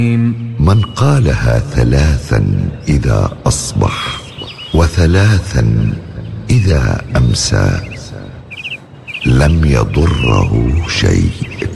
من قالها 3 إذا أصبح و3 إذا أمسى لم يضره شيء.